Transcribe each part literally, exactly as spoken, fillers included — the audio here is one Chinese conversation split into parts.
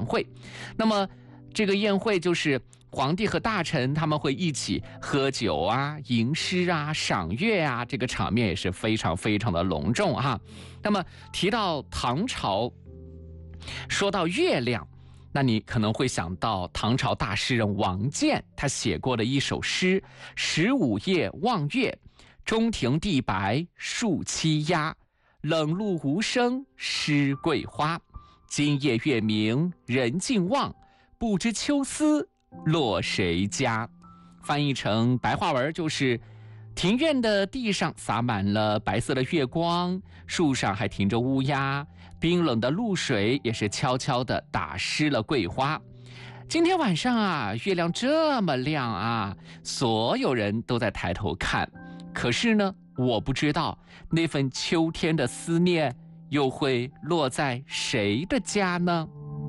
会。那么这个宴会就是皇帝和大臣他们会一起喝酒啊、吟诗啊、赏月啊，这个场面也是非常非常的隆重哈。那么提到唐朝，说到月亮，那你可能会想到唐朝大诗人王建，他写过的一首诗：十五夜望月，中庭地白树栖鸦，冷露无声湿桂花。今夜月明人尽望，不知秋思落谁家。翻译成白话文就是庭院的地上洒满了白色的月光，树上还停着乌鸦，冰冷的露水也是悄悄地打湿了桂花。今天晚上啊，月亮这么亮啊，所有人都在抬头看。可是呢，我不知道那份秋天的思念又会落在谁的家呢？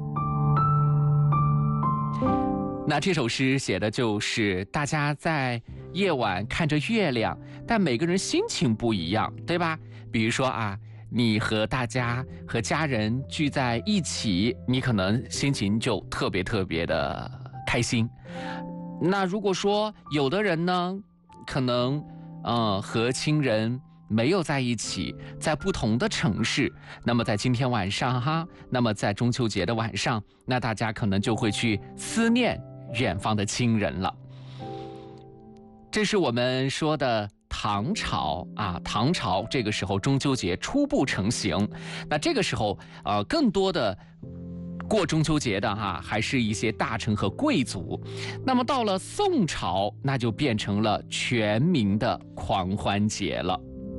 那这首诗写的就是大家在夜晚看着月亮，但每个人心情不一样，对吧？比如说啊，你和大家和家人聚在一起，你可能心情就特别特别的开心。那如果说有的人呢，可能呃和亲人没有在一起，在不同的城市，那么在今天晚上哈，那么在中秋节的晚上，那大家可能就会去思念远方的亲人了。这是我们说的唐朝啊，唐朝这个时候中秋节初步成型。那这个时候呃，更多的过中秋节的哈，还是一些大臣和贵族。那么到了宋朝，那就变成了全民的狂欢节了。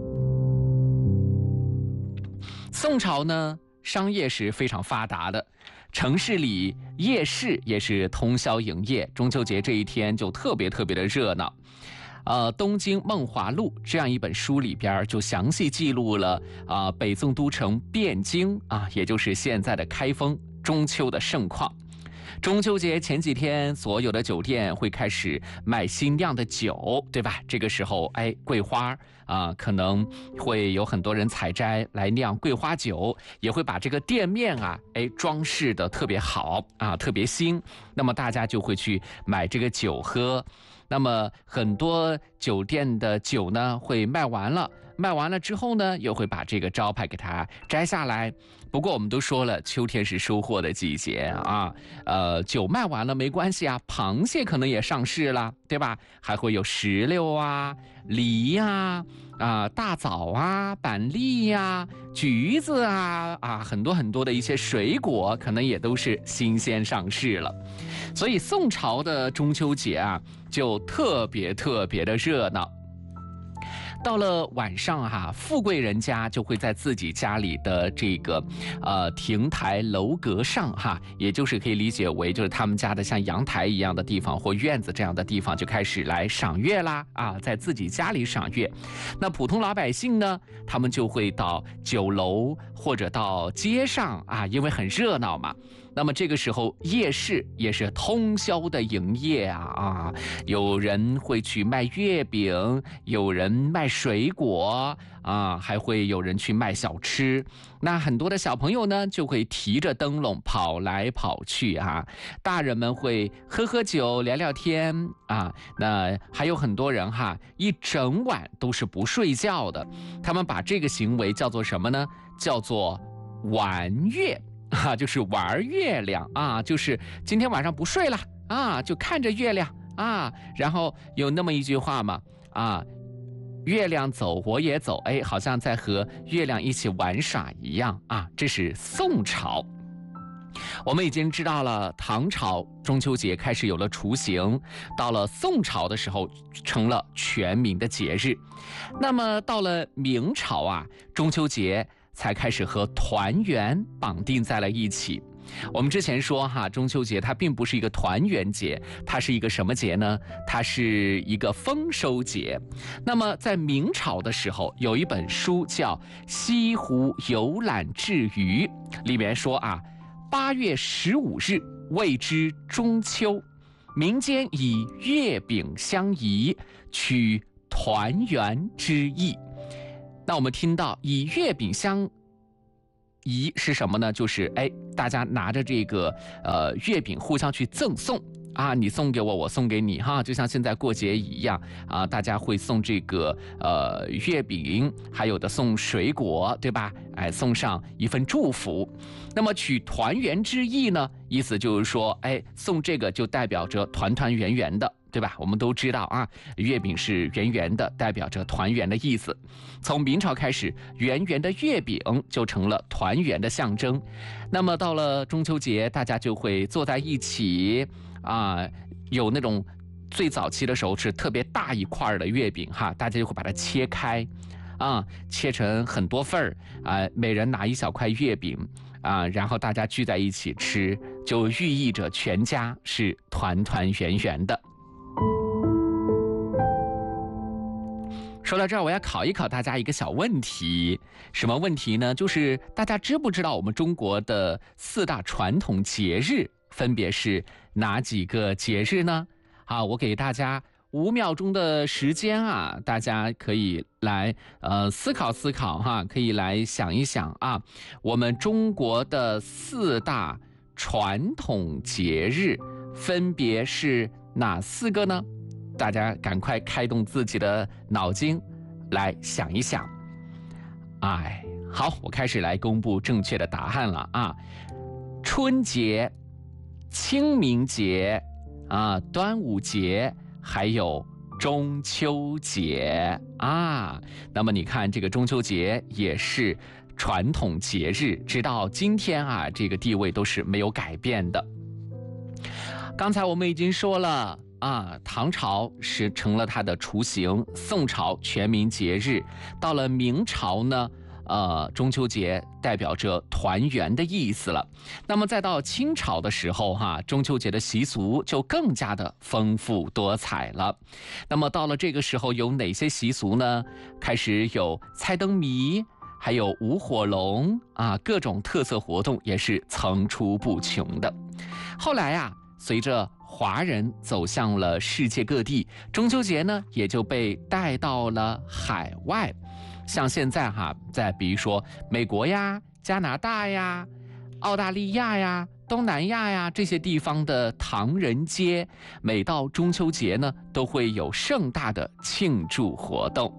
宋朝呢，商业是非常发达的，城市里夜市也是通宵营业，中秋节这一天就特别特别的热闹。呃，《东京梦华录》这样一本书里边就详细记录了啊、呃、北宋都城汴京啊，也就是现在的开封中秋的盛况。中秋节前几天，所有的酒店会开始卖新酿的酒，对吧？这个时候，哎，桂花啊、呃，可能会有很多人采摘来酿桂花酒，也会把这个店面啊，哎，装饰的特别好啊，特别新。那么大家就会去买这个酒喝。那么很多酒店的酒呢会卖完了，卖完了之后呢，又会把这个招牌给它摘下来。不过我们都说了，秋天是收获的季节啊，呃，酒卖完了没关系啊，螃蟹可能也上市了，对吧？还会有石榴啊、梨呀、啊、大枣啊、板栗呀、啊、橘子啊啊，很多很多的一些水果可能也都是新鲜上市了。所以宋朝的中秋节啊，就特别特别的热闹。到了晚上哈、啊，富贵人家就会在自己家里的这个呃亭台楼阁上哈，也就是可以理解为就是他们家的像阳台一样的地方或院子这样的地方，就开始来赏月啦啊，在自己家里赏月。那普通老百姓呢，他们就会到酒楼或者到街上啊，因为很热闹嘛。那么这个时候夜市也是通宵的营业啊啊，有人会去卖月饼，有人卖水果啊，还会有人去卖小吃。那很多的小朋友呢，就会提着灯笼跑来跑去啊，大人们会喝喝酒聊聊天啊，那还有很多人哈，一整晚都是不睡觉的。他们把这个行为叫做什么呢？叫做玩月啊，就是玩月亮啊，就是今天晚上不睡了啊，就看着月亮啊。然后有那么一句话嘛啊，月亮走我也走，哎，好像在和月亮一起玩耍一样啊。这是宋朝。我们已经知道了，唐朝中秋节开始有了雏形，到了宋朝的时候成了全民的节日。那么到了明朝啊，中秋节才开始和团圆绑定在了一起。我们之前说哈，中秋节它并不是一个团圆节，它是一个什么节呢？它是一个丰收节。那么在明朝的时候，有一本书叫《西湖游览志余》，里面说啊，八月十五日谓之中秋，民间以月饼相宜，取团圆之意。那我们听到以月饼相仪是什么呢？就是哎，大家拿着这个呃月饼互相去赠送。啊，你送给我，我送给你，哈，就像现在过节一样啊，大家会送这个呃月饼，还有的送水果，对吧？哎，送上一份祝福。那么取团圆之意呢，意思就是说，哎，送这个就代表着团团圆圆的，对吧？我们都知道啊，月饼是圆圆的，代表着团圆的意思。从明朝开始，圆圆的月饼就成了团圆的象征。那么到了中秋节，大家就会坐在一起。啊，有那种最早期的时候是特别大一块的月饼哈，大家就会把它切开，啊，切成很多份儿啊，每人拿一小块月饼啊，然后大家聚在一起吃，就寓意着全家是团团圆圆的。说到这儿，我要考一考大家一个小问题，什么问题呢？就是大家知不知道我们中国的四大传统节日分别是哪几个节日呢？好，我给大家五秒钟的时间啊，大家可以来呃思考思考哈，可以来想一想啊，我们中国的四大传统节日分别是哪四个呢？大家赶快开动自己的脑筋来想一想。哎，好，我开始来公布正确的答案了啊！春节、清明节啊、端午节，还有中秋节啊。那么你看，这个中秋节也是传统节日，直到今天啊，这个地位都是没有改变的。刚才我们已经说了啊，唐朝是成了它的雏形，宋朝全民节日，到了明朝呢，呃，中秋节代表着团圆的意思了。那么再到清朝的时候哈，中秋节的习俗就更加的丰富多彩了。那么到了这个时候有哪些习俗呢？开始有猜灯谜，还有舞火龙啊，各种特色活动也是层出不穷的。后来啊，随着华人走向了世界各地，中秋节呢也就被带到了海外。像现在哈，在比如说美国呀、加拿大呀、澳大利亚呀、东南亚呀这些地方的唐人街，每到中秋节呢都会有盛大的庆祝活动。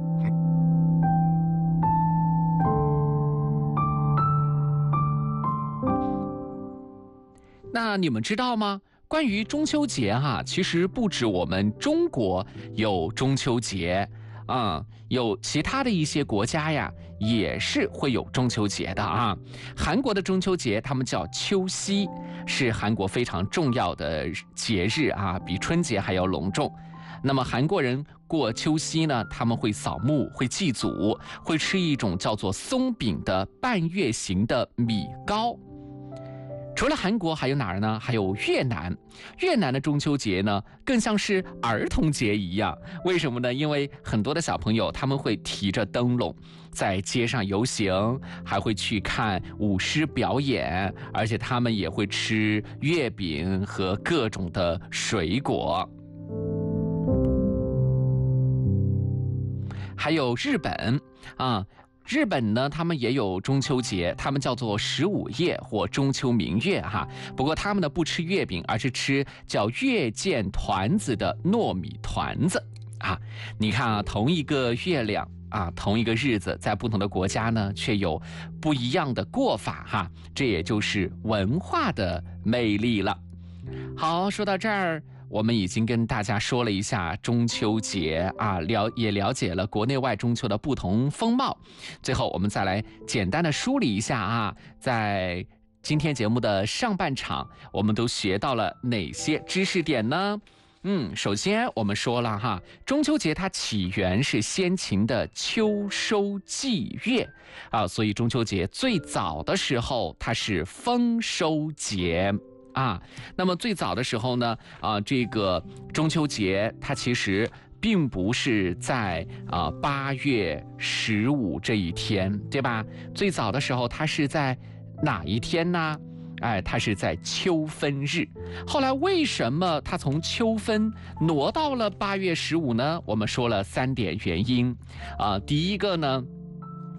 那你们知道吗？关于中秋节哈，其实不止我们中国有中秋节啊、嗯，有其他的一些国家呀，也是会有中秋节的啊。韩国的中秋节他们叫秋夕，是韩国非常重要的节日啊，比春节还要隆重。那么韩国人过秋夕呢，他们会扫墓，会祭祖，会吃一种叫做松饼的半月形的米糕。除了韩国还有哪儿呢？还有越南。越南的中秋节呢，更像是儿童节一样。为什么呢？因为很多的小朋友他们会提着灯笼在街上游行，还会去看舞狮表演，而且他们也会吃月饼和各种的水果。还有日本啊。日本呢，他们也有中秋节，他们叫做十五夜或中秋明月哈。不过他们呢不吃月饼，而是吃叫月见团子的糯米团子啊。你看啊，同一个月亮啊，同一个日子，在不同的国家呢，却有不一样的过法哈。这也就是文化的魅力了。好，说到这儿，我们已经跟大家说了一下中秋节啊，了也了解了国内外中秋的不同风貌。最后我们再来简单的梳理一下啊，在今天节目的上半场，我们都学到了哪些知识点呢？嗯，首先我们说了哈，中秋节它起源是先秦的秋收祭月啊，所以中秋节最早的时候它是丰收节。啊，那么最早的时候呢，啊，这个中秋节它其实并不是在啊八月十五这一天，对吧？最早的时候它是在哪一天呢？哎，它是在秋分日。后来为什么它从秋分挪到了八月十五呢？我们说了三点原因啊，第一个呢，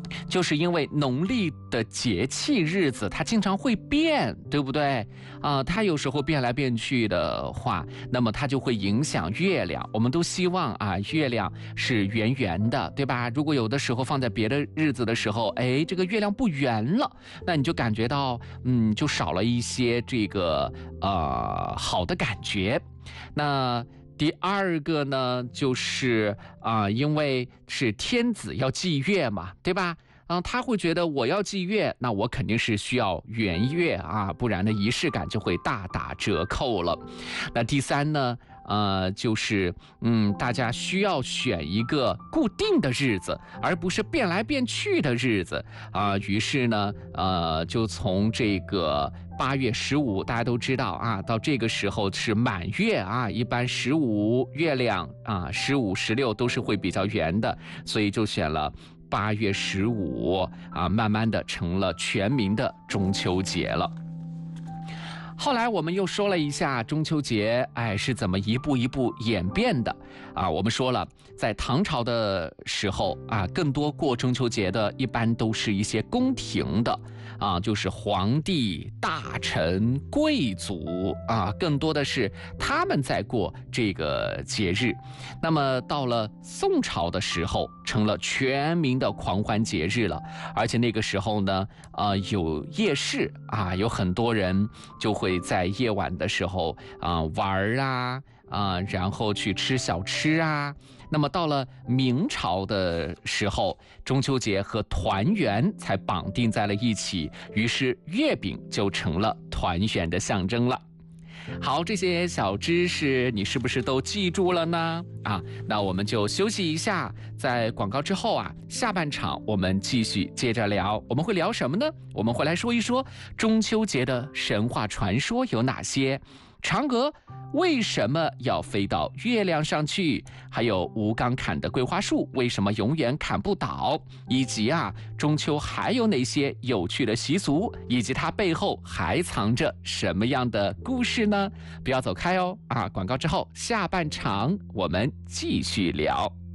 就是因为农历的节气日子它经常会变，对不对啊、呃？它有时候变来变去的话，那么它就会影响月亮。我们都希望啊，月亮是圆圆的，对吧？如果有的时候放在别的日子的时候，哎，这个月亮不圆了，那你就感觉到嗯，就少了一些这个呃好的感觉。那第二个呢，就是啊、呃，因为是天子要祭月嘛，对吧？啊、呃，他会觉得我要祭月，那我肯定是需要圆月啊，不然的仪式感就会大打折扣了。那第三呢，呃，就是嗯，大家需要选一个固定的日子，而不是变来变去的日子啊、呃。于是呢，呃，就从这个八月十五，大家都知道啊，到这个时候是满月啊，一般十五月亮啊，十五、十六都是会比较圆的，所以就选了八月十五啊，慢慢的成了全民的中秋节了。后来我们又说了一下中秋节，哎，是怎么一步一步演变的啊？我们说了，在唐朝的时候啊，更多过中秋节的，一般都是一些宫廷的啊，就是皇帝、大臣、贵族啊，更多的是他们在过这个节日。那么到了宋朝的时候，成了全民的狂欢节日了，而且那个时候呢，呃，有夜市啊，有很多人就会会在夜晚的时候啊、呃、玩啊啊、呃，然后去吃小吃啊。那么到了明朝的时候，中秋节和团圆才绑定在了一起，于是月饼就成了团圆的象征了。好，这些小知识你是不是都记住了呢？啊，那我们就休息一下，在广告之后啊，下半场我们继续接着聊。我们会聊什么呢？我们会来说一说中秋节的神话传说有哪些，嫦娥为什么要飞到月亮上去，还有吴刚砍的桂花树为什么永远砍不倒，以及啊中秋还有哪些有趣的习俗，以及它背后还藏着什么样的故事呢？不要走开哦，啊，广告之后下半场我们继续聊。